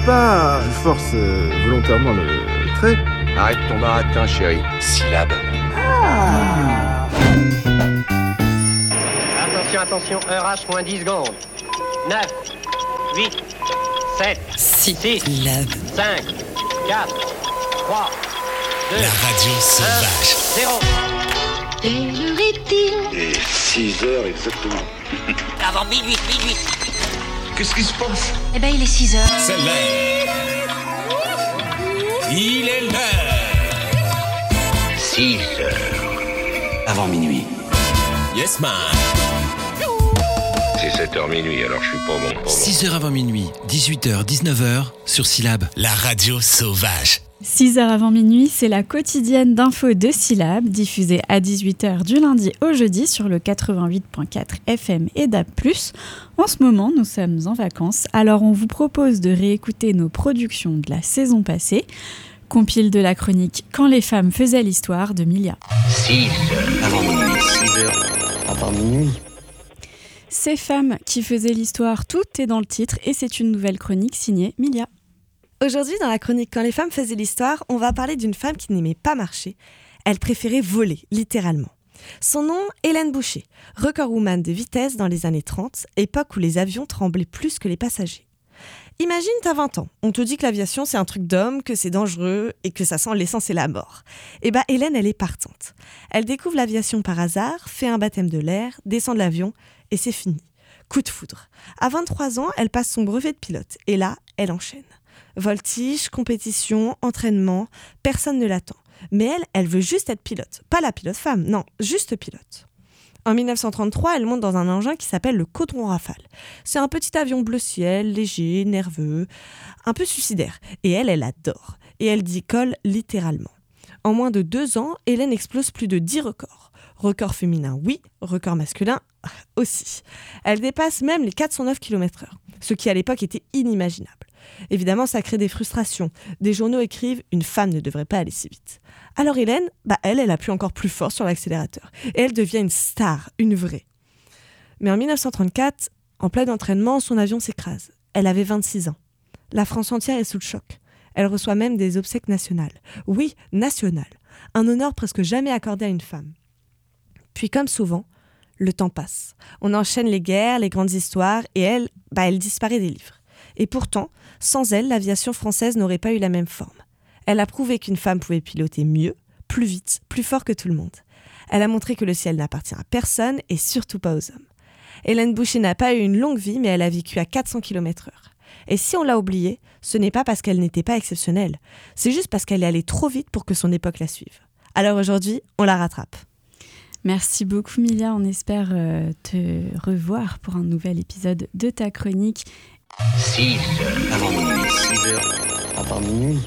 pas, je force volontairement le trait. Arrête ton baratin, chérie. Syllabe. Attention, heure H moins 10 secondes. 9, 8, 7, 6, 5, 4, 3, 2, La radio sauvage. 0. Quelle heure est-il ? Et 6 heures exactement. Avant minuit. Qu'est-ce qui se passe? Eh ben, il est 6 heures. C'est l'heure. Il est l'heure. 6 heures. Avant minuit. Yes, man. C'est 7h minuit, alors je suis pas bon. 6h avant minuit, 18h, 19h, sur Syllab. La radio sauvage. 6h avant minuit, c'est la quotidienne d'infos de Syllab, diffusée à 18h du lundi au jeudi sur le 88.4 FM et DAB+. En ce moment, nous sommes en vacances, alors on vous propose de réécouter nos productions de la saison passée. Compile de la chronique « Quand les femmes faisaient l'histoire » de Milia. 6 heures. Avant minuit. 6 heures. Avant minuit. Ces femmes qui faisaient l'histoire, tout est dans le titre et c'est une nouvelle chronique signée Milia. Aujourd'hui, dans la chronique « Quand les femmes faisaient l'histoire », on va parler d'une femme qui n'aimait pas marcher. Elle préférait voler, littéralement. Son nom, Hélène Boucher, recordwoman de vitesse dans les années 30, époque où les avions tremblaient plus que les passagers. Imagine, t'as 20 ans, on te dit que l'aviation c'est un truc d'homme, que c'est dangereux et que ça sent l'essence et la mort. Et bah Hélène, elle est partante. Elle découvre l'aviation par hasard, fait un baptême de l'air, descend de l'avion et c'est fini. Coup de foudre. À 23 ans, elle passe son brevet de pilote et là, elle enchaîne. Voltige, compétition, entraînement, personne ne l'attend. Mais elle veut juste être pilote. Pas la pilote femme, non, juste pilote. En 1933, elle monte dans un engin qui s'appelle le Caudron Rafale. C'est un petit avion bleu ciel, léger, nerveux, un peu suicidaire. Et elle adore. Et elle décolle littéralement. En moins de 2 ans, Hélène explose plus de 10 records. Record féminin, oui. Record masculin, aussi. Elle dépasse même les 409 km/h, ce qui à l'époque était inimaginable. Évidemment, ça crée des frustrations. Des journaux écrivent « Une femme ne devrait pas aller si vite ». Alors Hélène, elle appuie encore plus fort sur l'accélérateur. Et elle devient une star, une vraie. Mais en 1934, en plein entraînement, son avion s'écrase. Elle avait 26 ans. La France entière est sous le choc. Elle reçoit même des obsèques nationales. Oui, nationales. Un honneur presque jamais accordé à une femme. Puis comme souvent, le temps passe. On enchaîne les guerres, les grandes histoires, et elle disparaît des livres. Et pourtant, sans elle, l'aviation française n'aurait pas eu la même forme. Elle a prouvé qu'une femme pouvait piloter mieux, plus vite, plus fort que tout le monde. Elle a montré que le ciel n'appartient à personne et surtout pas aux hommes. Hélène Boucher n'a pas eu une longue vie, mais elle a vécu à 400 km/h. Et si on l'a oubliée, ce n'est pas parce qu'elle n'était pas exceptionnelle. C'est juste parce qu'elle est allée trop vite pour que son époque la suive. Alors aujourd'hui, on la rattrape. Merci beaucoup Milia, on espère te revoir pour un nouvel épisode de ta chronique. 6 heures. Avant minuit. 6 heures. Avant minuit.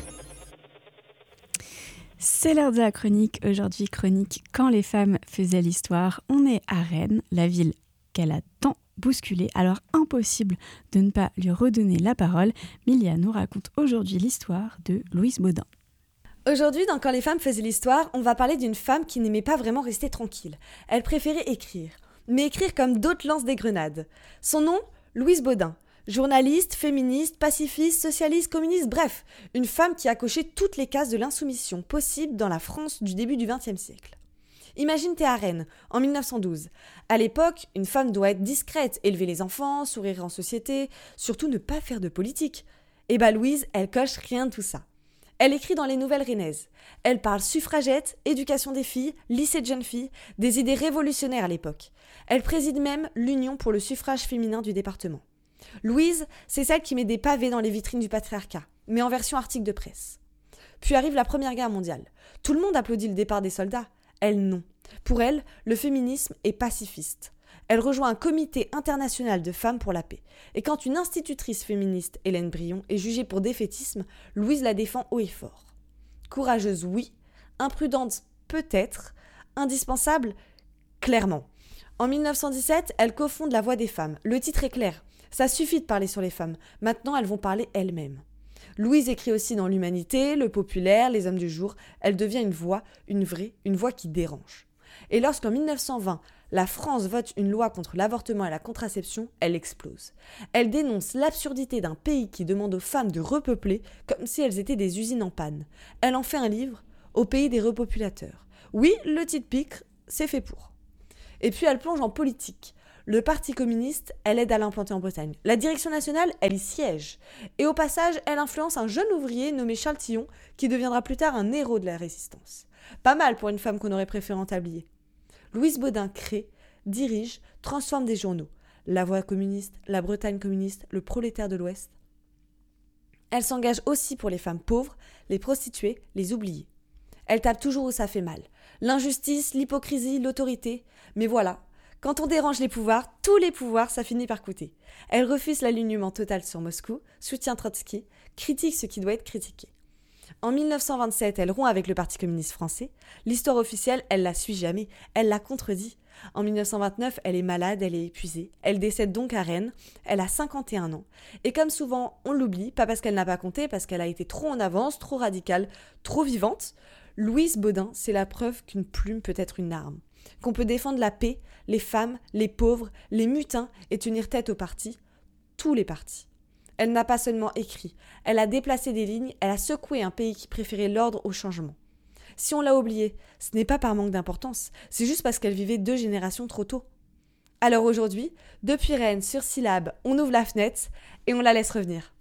C'est l'heure de la chronique. Aujourd'hui, chronique Quand les femmes faisaient l'histoire. On est à Rennes, la ville qu'elle a tant bousculée, alors impossible de ne pas lui redonner la parole. Milia nous raconte aujourd'hui l'histoire de Louise Baudin. Aujourd'hui, dans Quand les femmes faisaient l'histoire, on va parler d'une femme qui n'aimait pas vraiment rester tranquille. Elle préférait écrire, mais écrire comme d'autres lancent des grenades. Son nom, Louise Baudin. Journaliste, féministe, pacifiste, socialiste, communiste, bref, une femme qui a coché toutes les cases de l'insoumission possible dans la France du début du XXe siècle. Imagine t'es à Rennes, en 1912. À l'époque, une femme doit être discrète, élever les enfants, sourire en société, surtout ne pas faire de politique. Et Louise, elle coche rien de tout ça. Elle écrit dans les Nouvelles Rennaises. Elle parle suffragette, éducation des filles, lycée de jeunes filles, des idées révolutionnaires à l'époque. Elle préside même l'Union pour le suffrage féminin du département. Louise, c'est celle qui met des pavés dans les vitrines du patriarcat, mais en version article de presse. Puis arrive la Première Guerre mondiale. Tout le monde applaudit le départ des soldats. Elle, non. Pour elle, le féminisme est pacifiste. Elle rejoint un comité international de femmes pour la paix. Et quand une institutrice féministe, Hélène Brion, est jugée pour défaitisme, Louise la défend haut et fort. Courageuse, oui. Imprudente, peut-être. Indispensable, clairement. En 1917, elle cofonde La Voix des femmes. Le titre est clair. Ça suffit de parler sur les femmes. Maintenant, elles vont parler elles-mêmes. Louise écrit aussi dans l'Humanité, Le Populaire, Les Hommes du Jour. Elle devient une voix, une vraie, une voix qui dérange. Et lorsqu'en 1920, la France vote une loi contre l'avortement et la contraception, elle explose. Elle dénonce l'absurdité d'un pays qui demande aux femmes de repeupler comme si elles étaient des usines en panne. Elle en fait un livre, Au pays des repopulateurs. Oui, le titre pique, c'est fait pour. Et puis elle plonge en politique. Le Parti communiste, elle aide à l'implanter en Bretagne. La direction nationale, elle y siège. Et au passage, elle influence un jeune ouvrier nommé Charles Tillon, qui deviendra plus tard un héros de la résistance. Pas mal pour une femme qu'on aurait préféré en tablier. Louise Baudin crée, dirige, transforme des journaux. La Voix communiste, La Bretagne communiste, Le Prolétaire de l'Ouest. Elle s'engage aussi pour les femmes pauvres, les prostituées, les oubliées. Elle tape toujours où ça fait mal. L'injustice, l'hypocrisie, l'autorité. Mais voilà, quand on dérange les pouvoirs, tous les pouvoirs, ça finit par coûter. Elle refuse l'alignement total sur Moscou, soutient Trotsky, critique ce qui doit être critiqué. En 1927, elle rompt avec le Parti communiste français. L'histoire officielle, elle la suit jamais, elle la contredit. En 1929, elle est malade, elle est épuisée. Elle décède donc à Rennes, elle a 51 ans. Et comme souvent, on l'oublie, pas parce qu'elle n'a pas compté, parce qu'elle a été trop en avance, trop radicale, trop vivante. Louise Baudin, c'est la preuve qu'une plume peut être une arme. Qu'on peut défendre la paix, les femmes, les pauvres, les mutins et tenir tête aux partis, tous les partis. Elle n'a pas seulement écrit, elle a déplacé des lignes, elle a secoué un pays qui préférait l'ordre au changement. Si on l'a oubliée, ce n'est pas par manque d'importance, c'est juste parce qu'elle vivait 2 générations trop tôt. Alors aujourd'hui, depuis Rennes, sur Syllab, on ouvre la fenêtre et on la laisse revenir.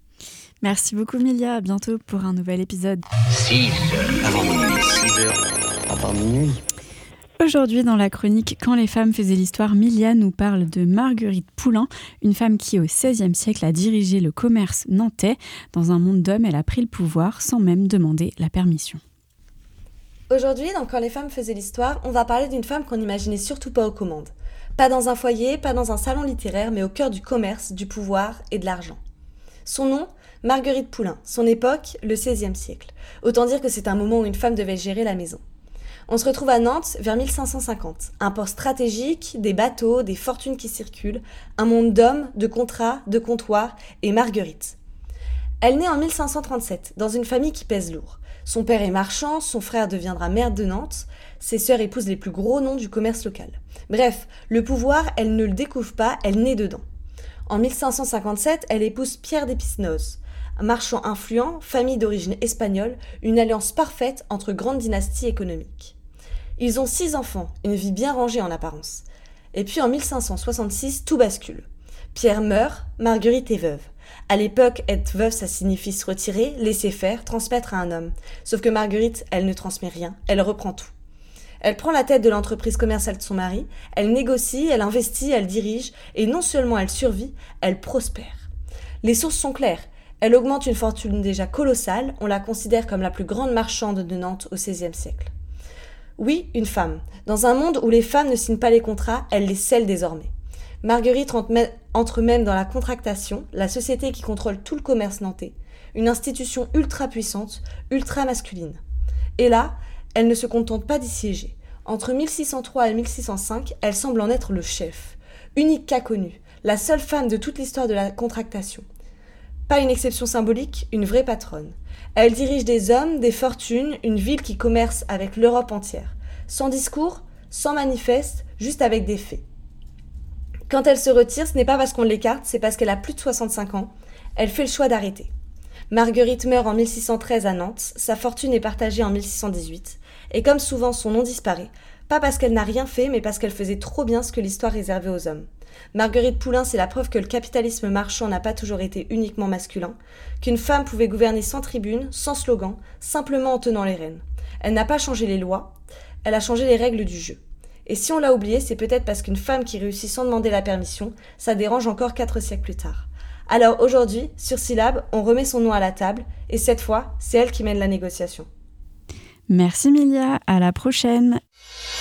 Merci beaucoup Milia, à bientôt pour un nouvel épisode. 6 avant minuit. 6 heures avant minuit. Aujourd'hui, dans la chronique « Quand les femmes faisaient l'histoire », Milia nous parle de Marguerite Poulain, une femme qui, au XVIe siècle, a dirigé le commerce nantais. Dans un monde d'hommes, elle a pris le pouvoir sans même demander la permission. Aujourd'hui, dans Quand les femmes faisaient l'histoire, on va parler d'une femme qu'on n'imaginait surtout pas aux commandes. Pas dans un foyer, pas dans un salon littéraire, mais au cœur du commerce, du pouvoir et de l'argent. Son nom, Marguerite Poulain. Son époque, le XVIe siècle. Autant dire que c'est un moment où une femme devait gérer la maison. On se retrouve à Nantes vers 1550. Un port stratégique, des bateaux, des fortunes qui circulent, un monde d'hommes, de contrats, de comptoirs et Marguerite. Elle naît en 1537 dans une famille qui pèse lourd. Son père est marchand, son frère deviendra maire de Nantes, ses sœurs épousent les plus gros noms du commerce local. Bref, le pouvoir, elle ne le découvre pas, elle naît dedans. En 1557, elle épouse Pierre d'Épinoz, un marchand influent, famille d'origine espagnole, une alliance parfaite entre grandes dynasties économiques. Ils ont 6 enfants, une vie bien rangée en apparence. Et puis en 1566, tout bascule. Pierre meurt, Marguerite est veuve. À l'époque, être veuve, ça signifie se retirer, laisser faire, transmettre à un homme. Sauf que Marguerite, elle ne transmet rien, elle reprend tout. Elle prend la tête de l'entreprise commerciale de son mari, elle négocie, elle investit, elle dirige, et non seulement elle survit, elle prospère. Les sources sont claires. Elle augmente une fortune déjà colossale, on la considère comme la plus grande marchande de Nantes au XVIe siècle. Oui, une femme. Dans un monde où les femmes ne signent pas les contrats, elle les scelle désormais. Marguerite entre même dans la contractation, la société qui contrôle tout le commerce nantais, une institution ultra puissante, ultra masculine. Et là, elle ne se contente pas d'y siéger. Entre 1603 et 1605, elle semble en être le chef. Unique cas connu, la seule femme de toute l'histoire de la contractation. Pas une exception symbolique, une vraie patronne. Elle dirige des hommes, des fortunes, une ville qui commerce avec l'Europe entière. Sans discours, sans manifeste, juste avec des faits. Quand elle se retire, ce n'est pas parce qu'on l'écarte, c'est parce qu'elle a plus de 65 ans. Elle fait le choix d'arrêter. Marguerite meurt en 1613 à Nantes, sa fortune est partagée en 1618, et comme souvent son nom disparaît, pas parce qu'elle n'a rien fait, mais parce qu'elle faisait trop bien ce que l'histoire réservait aux hommes. Marguerite Poulain, c'est la preuve que le capitalisme marchand n'a pas toujours été uniquement masculin, qu'une femme pouvait gouverner sans tribune, sans slogan, simplement en tenant les rênes. Elle n'a pas changé les lois, elle a changé les règles du jeu. Et si on l'a oublié, c'est peut-être parce qu'une femme qui réussit sans demander la permission, ça dérange encore 4 siècles plus tard. Alors aujourd'hui, sur Syllab, on remet son nom à la table, et cette fois, c'est elle qui mène la négociation. Merci Milia, à la prochaine.